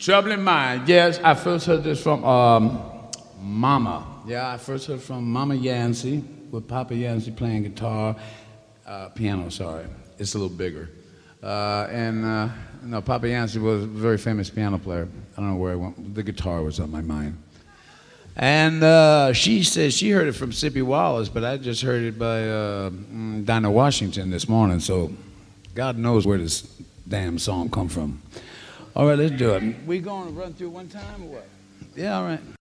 Trouble in Mind. Yes, I first heard this from Mama. Yeah, I first heard from Mama Yancey with Papa Yancey playing guitar, piano. Sorry, it's a little bigger. No, Papa Yancey was a very famous piano player. I don't know where I went. The guitar was on my mind. And she said she heard it from Sippy Wallace, but I just heard it by Dinah Washington this morning. So God knows where this damn song come from. All right, let's do it. We going to run through one time or what? Yeah, all right.